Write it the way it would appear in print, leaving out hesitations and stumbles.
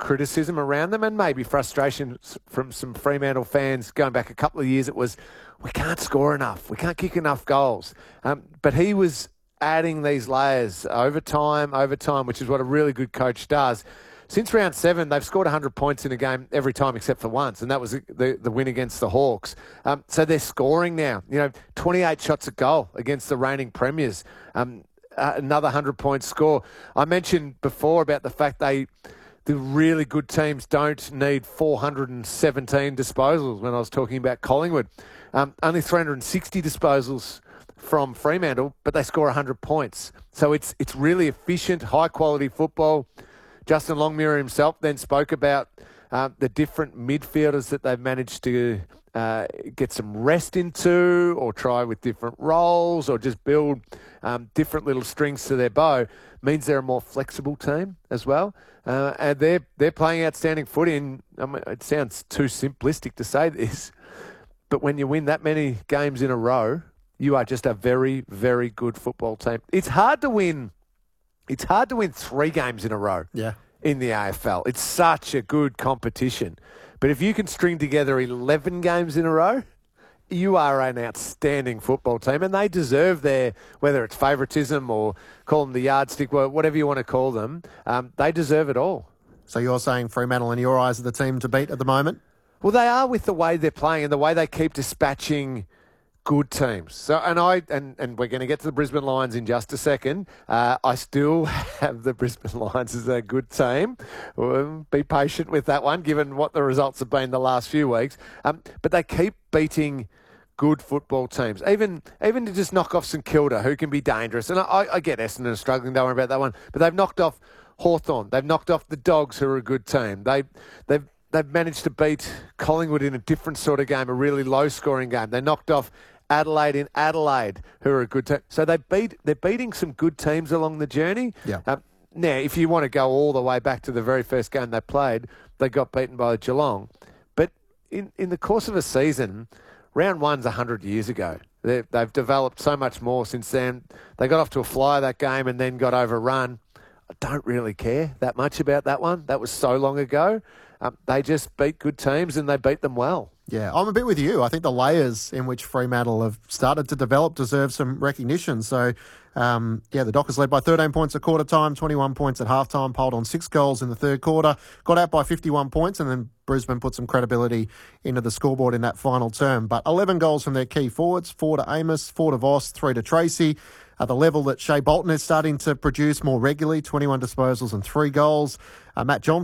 criticism around them and maybe frustration from some Fremantle fans going back a couple of years. It was, we can't score enough. We can't kick enough goals. But he was adding these layers over time, which is what a really good coach does. Since round 7, they've scored 100 points in a game every time except for once, and that was the win against the Hawks. So they're scoring now. 28 shots a goal against the reigning premiers. Another 100-point score. I mentioned before about the fact the really good teams don't need 417 disposals when I was talking about Collingwood. Only 360 disposals from Fremantle, but they score 100 points. So it's really efficient, high-quality football. Justin Longmuir himself then spoke about the different midfielders that they've managed to get some rest into or try with different roles or just build different little strings to their bow. Means they're a more flexible team as well. And they're playing outstanding footy. And it sounds too simplistic to say this, but when you win that many games in a row, you are just a very, very good football team. It's hard to win 3 games in a row in the AFL. It's such a good competition. But if you can string together 11 games in a row, you are an outstanding football team. And they deserve whether it's favouritism or call them the yardstick, whatever you want to call them, they deserve it all. So you're saying Fremantle, in your eyes, are the team to beat at the moment? Well, they are with the way they're playing and the way they keep dispatching good teams. So, and we're going to get to the Brisbane Lions in just a second. I still have the Brisbane Lions as a good team. Be patient with that one, given what the results have been the last few weeks. But they keep beating good football teams, even to just knock off St Kilda, who can be dangerous. And I get Essendon struggling, don't worry about that one. But they've knocked off Hawthorn. They've knocked off the Dogs, who are a good team. They've managed to beat Collingwood in a different sort of game, a really low-scoring game. They knocked off Adelaide in Adelaide, who are a good team. So they're beating some good teams along the journey. Yeah. Now, if you want to go all the way back to the very first game they played, they got beaten by Geelong. But in the course of a season, round 1's 100 years ago. They've developed so much more since then. They got off to a flyer that game and then got overrun. I don't really care that much about that one. That was so long ago. They just beat good teams and they beat them well. Yeah, I'm a bit with you. I think the layers in which Fremantle have started to develop deserve some recognition. So, the Dockers led by 13 points at quarter time, 21 points at half time, piled on 6 goals in the third quarter, got out by 51 points, and then Brisbane put some credibility into the scoreboard in that final term. But 11 goals from their key forwards, 4 to Amos, 4 to Voss, 3 to Tracy. At the level that Shea Bolton is starting to produce more regularly, 21 disposals and 3 goals. Matt Johnson